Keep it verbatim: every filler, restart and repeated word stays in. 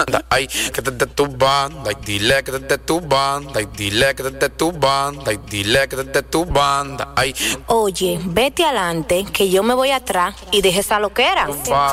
Ay, que te de tu banda, y dile que te de tu banda, y dile que te de tu banda, y dile que te de tu banda. Ay, Oye, vete adelante, que yo me voy atrás y deje esa loquera.